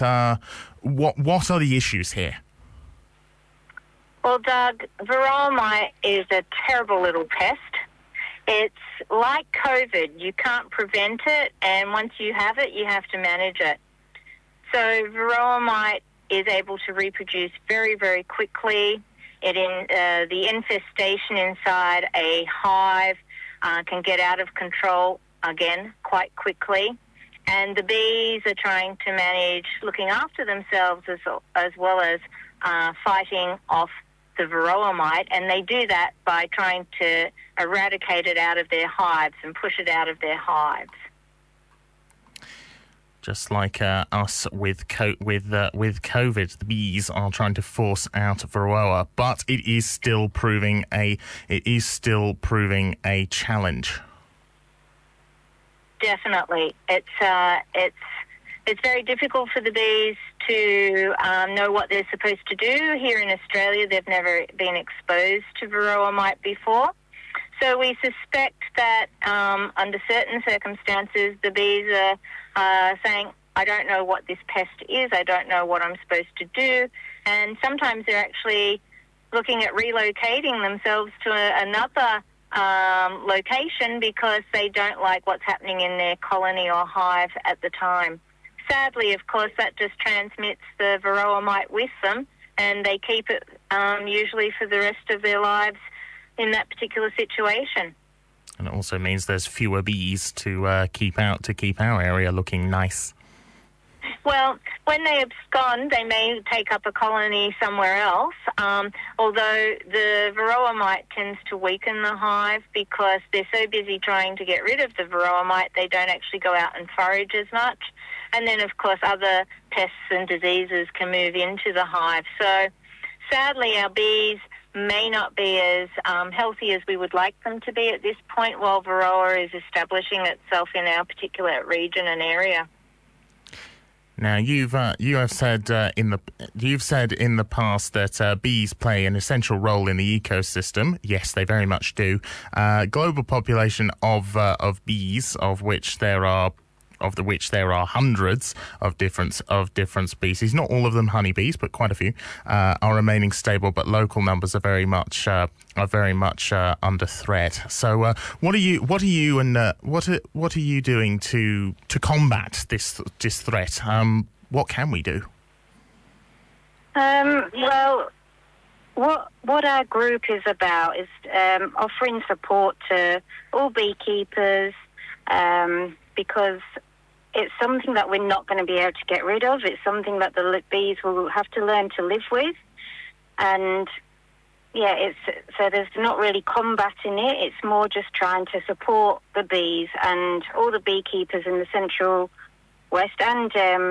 what are the issues here? Well, Doug, varroa mite is a terrible little pest. It's like COVID. You can't prevent it, and once you have it, you have to manage it. So varroa mite is able to reproduce very, very quickly. The infestation inside a hive can get out of control again quite quickly. And the bees are trying to manage looking after themselves as well as fighting off the varroa mite, and they do that by trying to eradicate it out of their hives and push it out of their hives. Just like us with COVID, the bees are trying to force out varroa, but it is still proving a challenge. Definitely, it's very difficult for the bees to know what they're supposed to do. Here in Australia, they've never been exposed to varroa mite before. So we suspect that under certain circumstances, the bees are saying, I don't know what this pest is, I don't know what I'm supposed to do. And sometimes they're actually looking at relocating themselves to another location because they don't like what's happening in their colony or hive at the time. Sadly, of course, that just transmits the varroa mite with them, and they keep it usually for the rest of their lives in that particular situation. And it also means there's fewer bees to keep our area looking nice. Well, when they abscond, they may take up a colony somewhere else, although the varroa mite tends to weaken the hive because they're so busy trying to get rid of the varroa mite, they don't actually go out and forage as much. And then, of course, other pests and diseases can move into the hive. So, sadly, our bees may not be as healthy as we would like them to be at this point while varroa is establishing itself in our particular region and area. Now, you have said in the past that bees play an essential role in the ecosystem. Yes, they very much do. Global population of bees, of which there are hundreds of different species. Not all of them honeybees, but quite a few are remaining stable. But local numbers are very much under threat. So, what are you doing to combat this threat? What can we do? Well, what our group is about is offering support to all beekeepers because it's something that we're not going to be able to get rid of. It's something that the bees will have to learn to live with. And, yeah, so there's not really combating it. It's more just trying to support the bees and all the beekeepers in the Central West and,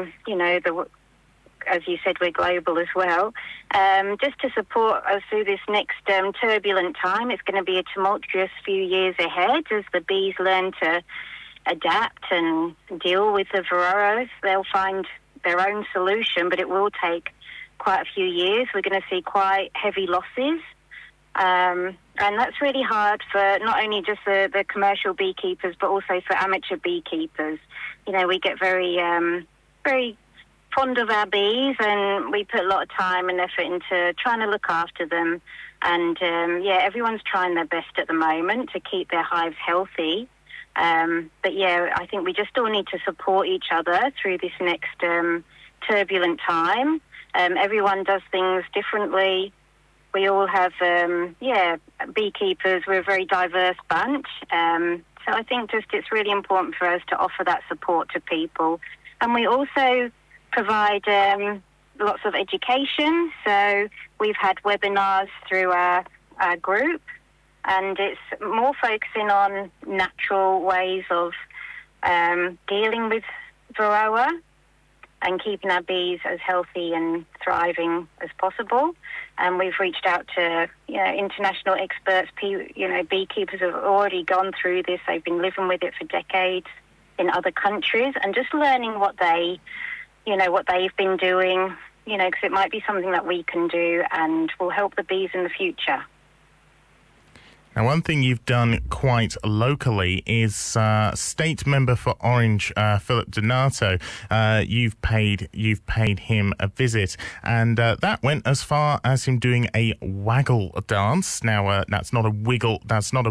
as you said, we're global as well, just to support us through this next turbulent time. It's going to be a tumultuous few years ahead as the bees learn to adapt and deal with the varroas. They'll find their own solution, but it will take quite a few years. We're going to see quite heavy losses. And that's really hard for not only just the commercial beekeepers, but also for amateur beekeepers. You know, we get very, very fond of our bees, and we put a lot of time and effort into trying to look after them. And, everyone's trying their best at the moment to keep their hives healthy. But yeah, I think we just all need to support each other through this next turbulent time. Everyone does things differently. We all have, beekeepers. We're a very diverse bunch. So I think just it's really important for us to offer that support to people. And we also provide lots of education. So we've had webinars through our group. And it's more focusing on natural ways of dealing with varroa and keeping our bees as healthy and thriving as possible. And we've reached out to international experts. Beekeepers have already gone through this. They've been living with it for decades in other countries, and just learning what they've been doing. Because it might be something that we can do and will help the bees in the future. Now, one thing you've done quite locally is state member for Orange, Philip Donato. You've paid him a visit, and that went as far as him doing a waggle dance. Now, that's not a wiggle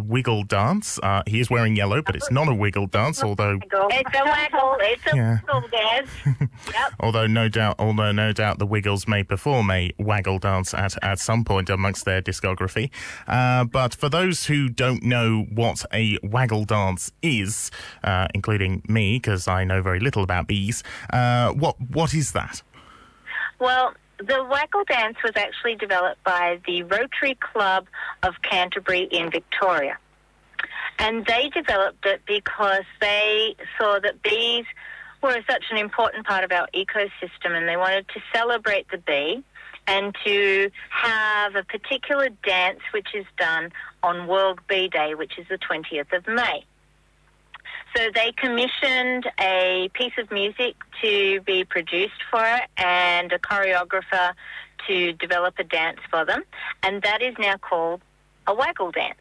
dance. He is wearing yellow, but it's not a wiggle dance. Although it's a waggle. It's a waggle dance. Yep. Although no doubt the Wiggles may perform a waggle dance at some point amongst their discography. But for those who don't know what a waggle dance is, including me, because I know very little about bees, what is that? Well, the waggle dance was actually developed by the Rotary Club of Canterbury in Victoria. And they developed it because they saw that bees were such an important part of our ecosystem, and they wanted to celebrate the bee and to have a particular dance which is done on World Bee Day, which is the 20th of May. So they commissioned a piece of music to be produced for it and a choreographer to develop a dance for them, and that is now called a waggle dance.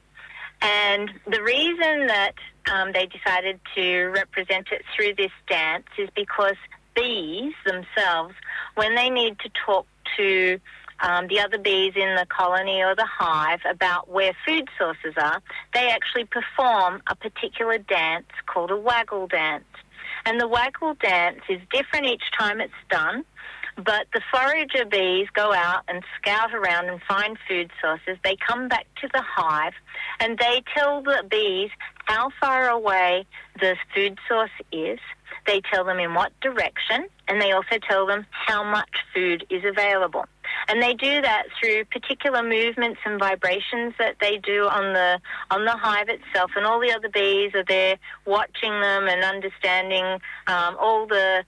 And the reason that they decided to represent it through this dance is because bees themselves, when they need to talk to the other bees in the colony or the hive about where food sources are, they actually perform a particular dance called a waggle dance. And the waggle dance is different each time it's done, but the forager bees go out and scout around and find food sources. They come back to the hive and they tell the bees how far away the food source is. They tell them in what direction, and they also tell them how much food is available. And they do that through particular movements and vibrations that they do on the hive itself, and all the other bees are there watching them and understanding all the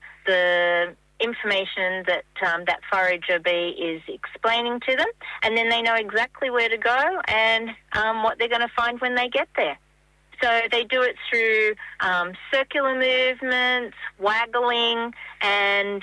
information that that forager bee is explaining to them, and then they know exactly where to go and what they're going to find when they get there. So they do it through circular movements, waggling, and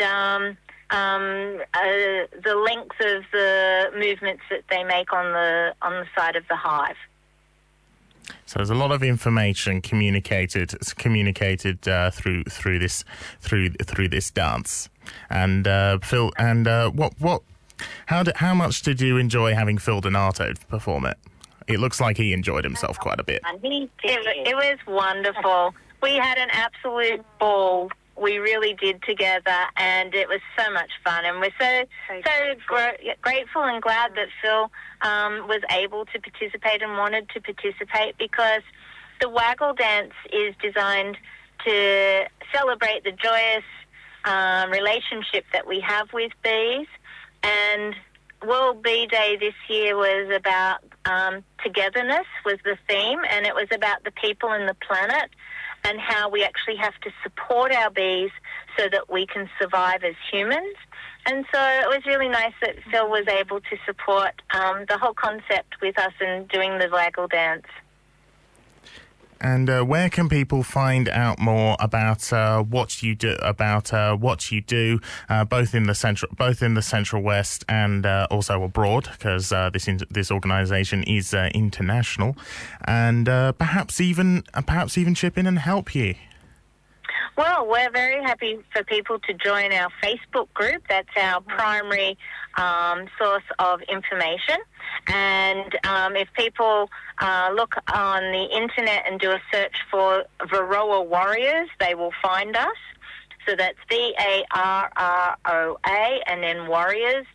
the length of the movements that they make on the side of the hive. So there's a lot of information communicated through this dance. And Phil, and how much did you enjoy having Phil Donato perform it? It looks like he enjoyed himself quite a bit. It was wonderful. We had an absolute ball. We really did together, and it was so much fun. And we're so grateful and glad that Phil was able to participate and wanted to participate, because the waggle dance is designed to celebrate the joyous relationship that we have with bees. And World Bee Day this year was about togetherness was the theme, and it was about the people and the planet and how we actually have to support our bees so that we can survive as humans. And so it was really nice that Phil was able to support the whole concept with us in doing the waggle dance. And where can people find out more about what you do? Both in the Central West and also abroad, because this organisation is international, and perhaps even chip in and help you. Well, we're very happy for people to join our Facebook group. That's our primary source of information. And if people look on the internet and do a search for Varroa Warriors, they will find us. So that's VARROA and then Warriors,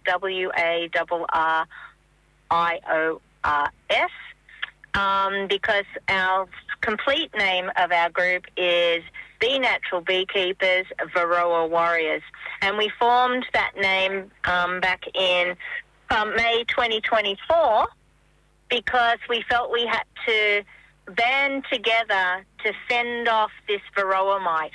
WARRIORS. Because our complete name of our group is Bee Natural Beekeepers Varroa Warriors. And we formed that name back in May 2024 because we felt we had to band together to fend off this Varroa mite.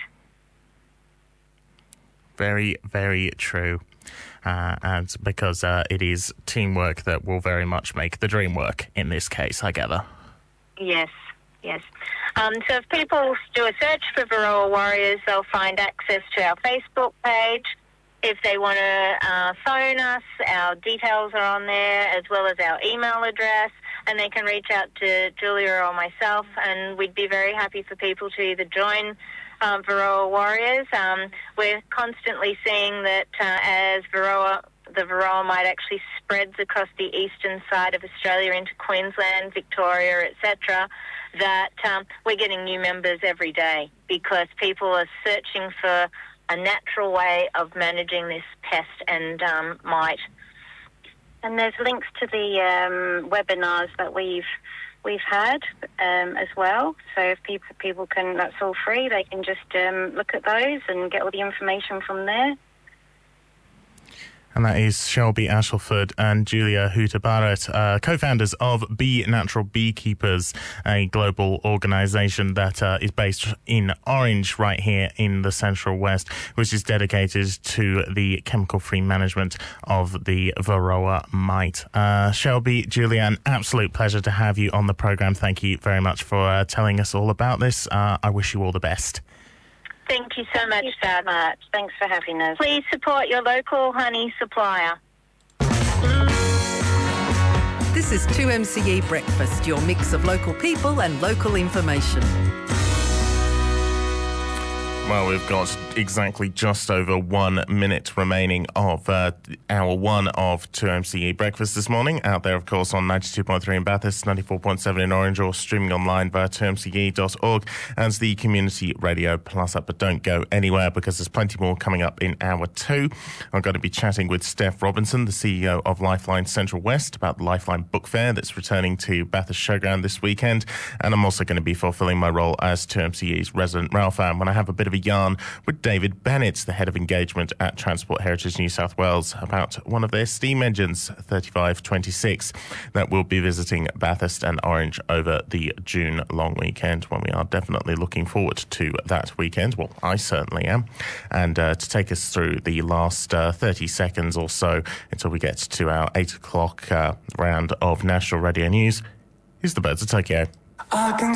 Very, very true. And because it is teamwork that will very much make the dream work in this case, I gather. Yes, yes. So if people do a search for Varroa Warriors, they'll find access to our Facebook page. If they want to phone us, our details are on there, as well as our email address. and they can reach out to Julia or myself, and we'd be very happy for people to either join Varroa Warriors. We're constantly seeing that as the Varroa mite actually spreads across the eastern side of Australia into Queensland, Victoria, etc., that we're getting new members every day because people are searching for a natural way of managing this pest and mite. And there's links to the webinars that we've had as well. So if people can, that's all free. They can just look at those and get all the information from there. And that is Shelby Ashleford and Julia Hooter-Barrett, co-founders of Bee Natural Beekeepers, a global organisation that is based in Orange, right here in the Central West, which is dedicated to the chemical-free management of the Varroa mite. Shelby, Julia, an absolute pleasure to have you on the programme. Thank you very much for telling us all about this. I wish you all the best. Thank you so much, Dad. Thanks for having us. Please support your local honey supplier. This is 2MCE Breakfast, your mix of local people and local information. Well, we've got exactly just over 1 minute remaining of hour one of 2MCE Breakfast this morning. Out there, of course, on 92.3 in Bathurst, 94.7 in Orange, or streaming online via 2mce.org as the Community Radio Plus app. But don't go anywhere because there's plenty more coming up in hour two. I'm going to be chatting with Steph Robinson, the CEO of Lifeline Central West, about the Lifeline Book Fair that's returning to Bathurst Showground this weekend. And I'm also going to be fulfilling my role as 2MCE's resident rail fan when I have a bit of a yarn with David Bennett, the head of engagement at Transport Heritage New South Wales, about one of their steam engines, 3526, that will be visiting Bathurst and Orange over the June long weekend, when we are definitely looking forward to that weekend. Well, I certainly am. And to take us through the last 30 seconds or so until we get to our 8 o'clock round of National Radio News is the Birds of Tokyo.